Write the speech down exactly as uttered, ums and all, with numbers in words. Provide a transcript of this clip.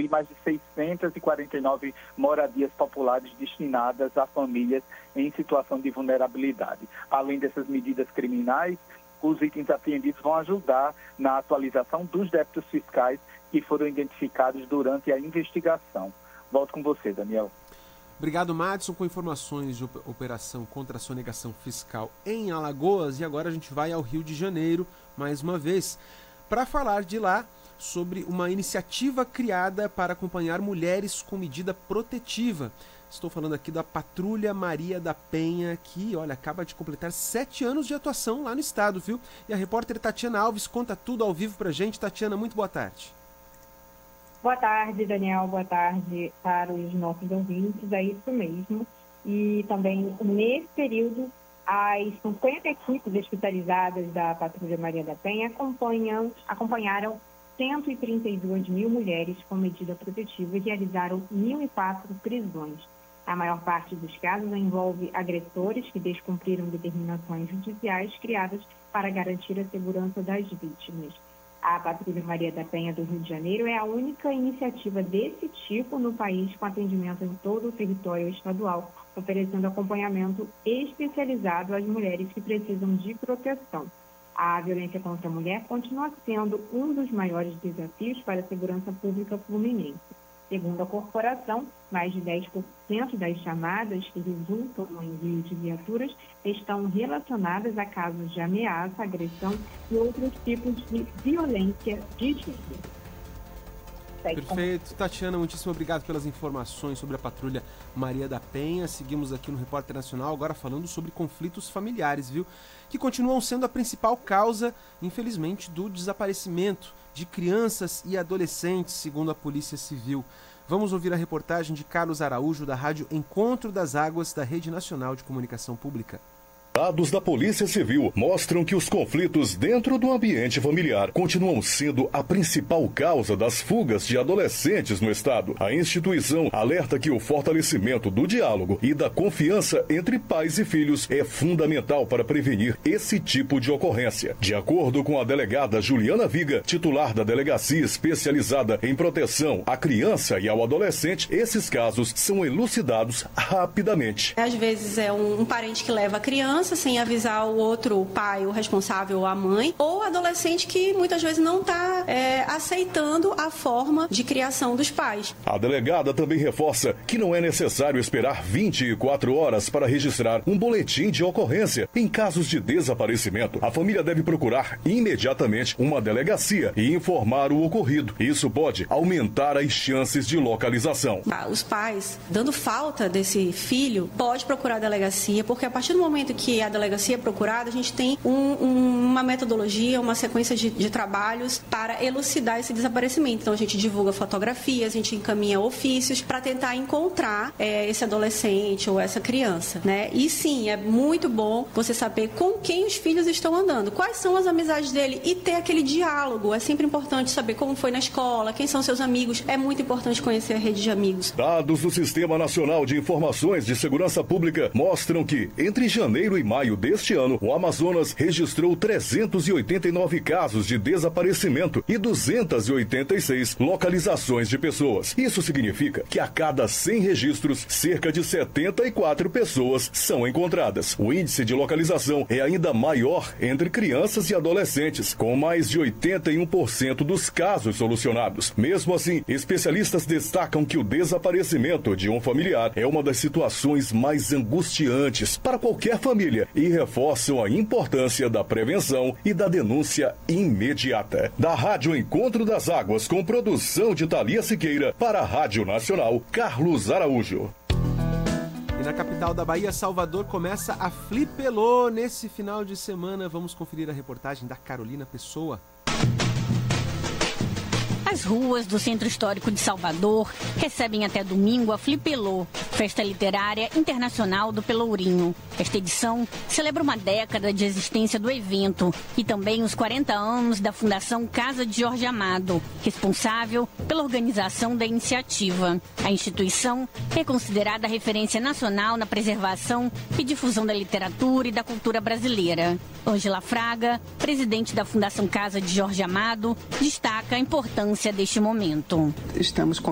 construir mais de seiscentas e quarenta e nove moradias populares destinadas a famílias em situação de vulnerabilidade. Além dessas medidas criminais, os itens apreendidos vão ajudar na atualização dos débitos fiscais que foram identificados durante a investigação. Volto com você, Daniel. Obrigado, Madison, com informações de operação contra a sonegação fiscal em Alagoas. E agora a gente vai ao Rio de Janeiro, mais uma vez, para falar de lá sobre uma iniciativa criada para acompanhar mulheres com medida protetiva. Estou falando aqui da Patrulha Maria da Penha, que, olha, acaba de completar sete anos de atuação lá no estado, viu? E a repórter Tatiana Alves conta tudo ao vivo pra gente. Tatiana, muito boa tarde. Boa tarde, Daniel. Boa tarde para os nossos ouvintes. É isso mesmo. E também, nesse período, as cinquenta equipes especializadas da Patrulha Maria da Penha acompanham, acompanharam cento e trinta e duas mil mulheres com medida protetiva e realizaram mil e quatro prisões. A maior parte dos casos envolve agressores que descumpriram determinações judiciais criadas para garantir a segurança das vítimas. A Patrulha Maria da Penha do Rio de Janeiro é a única iniciativa desse tipo no país com atendimento em todo o território estadual, oferecendo acompanhamento especializado às mulheres que precisam de proteção. A violência contra a mulher continua sendo um dos maiores desafios para a segurança pública fluminense. Segundo a corporação, mais de dez por cento das chamadas que resultam no envio de viaturas estão relacionadas a casos de ameaça, agressão e outros tipos de violência de gênero. Perfeito. Tatiana, muitíssimo obrigado pelas informações sobre a Patrulha Maria da Penha. Seguimos aqui no Repórter Nacional, agora falando sobre conflitos familiares, viu? Que continuam sendo a principal causa, infelizmente, do desaparecimento de crianças e adolescentes, segundo a Polícia Civil. Vamos ouvir a reportagem de Carlos Araújo, da Rádio Encontro das Águas, da Rede Nacional de Comunicação Pública. Dados da Polícia Civil mostram que os conflitos dentro do ambiente familiar continuam sendo a principal causa das fugas de adolescentes no estado. A instituição alerta que o fortalecimento do diálogo e da confiança entre pais e filhos é fundamental para prevenir esse tipo de ocorrência. De acordo com a delegada Juliana Viga, titular da Delegacia Especializada em Proteção à Criança e ao Adolescente, esses casos são elucidados rapidamente. Às vezes é um parente que leva a criança sem avisar o outro pai, o responsável ou a mãe, ou adolescente que muitas vezes não está é, aceitando a forma de criação dos pais. A delegada também reforça que não é necessário esperar vinte e quatro horas para registrar um boletim de ocorrência. Em casos de desaparecimento, a família deve procurar imediatamente uma delegacia e informar o ocorrido. Isso pode aumentar as chances de localização. Os pais, dando falta desse filho, pode procurar a delegacia, porque a partir do momento que a delegacia é procurada, a gente tem um, um, uma metodologia, uma sequência de, de trabalhos para elucidar esse desaparecimento. Então, a gente divulga fotografias, a gente encaminha ofícios para tentar encontrar é, esse adolescente ou essa criança, né? E sim, é muito bom você saber com quem os filhos estão andando, quais são as amizades dele e ter aquele diálogo. É sempre importante saber como foi na escola, quem são seus amigos. É muito importante conhecer a rede de amigos. Dados do Sistema Nacional de Informações de Segurança Pública mostram que, entre janeiro e maio deste ano, o Amazonas registrou trezentos e oitenta e nove casos de desaparecimento e duzentas e oitenta e seis localizações de pessoas. Isso significa que a cada cem registros, cerca de setenta e quatro pessoas são encontradas. O índice de localização é ainda maior entre crianças e adolescentes, com mais de oitenta e um por cento dos casos solucionados. Mesmo assim, especialistas destacam que o desaparecimento de um familiar é uma das situações mais angustiantes para qualquer família e reforçam a importância da prevenção e da denúncia imediata. Da Rádio Encontro das Águas, com produção de Thalia Siqueira, para a Rádio Nacional, Carlos Araújo. E na capital da Bahia, Salvador, começa a Flipelô. Nesse final de semana, vamos conferir a reportagem da Carolina Pessoa. As ruas do Centro Histórico de Salvador recebem até domingo a Flipelô, Festa Literária Internacional do Pelourinho. Esta edição celebra uma década de existência do evento e também os quarenta anos da Fundação Casa de Jorge Amado, responsável pela organização da iniciativa. A instituição é considerada referência nacional na preservação e difusão da literatura e da cultura brasileira. Ângela Fraga, presidente da Fundação Casa de Jorge Amado, destaca a importância deste momento. Estamos com